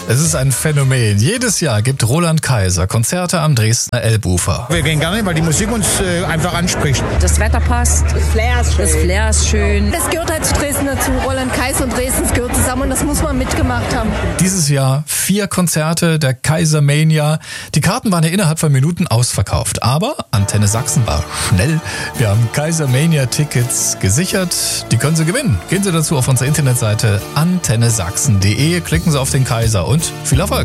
Es ist ein Phänomen. Jedes Jahr gibt Roland Kaiser Konzerte am Dresdner Elbufer. Wir gehen gerne, weil die Musik uns einfach anspricht. Das Wetter passt. Das Flair ist schön. Das gehört halt zu Dresden dazu. Roland Kaiser und Dresden gehört zusammen und das muss man mitgemacht haben. Dieses Jahr 4 Konzerte der Kaisermania. Die Karten waren ja innerhalb von Minuten ausverkauft. Aber Antenne Sachsen war schnell. Wir haben Kaisermania-Tickets gesichert. Die können Sie gewinnen. Gehen Sie dazu auf unsere Internetseite antennesachsen.de, klicken Sie auf den Kaiser und viel Erfolg.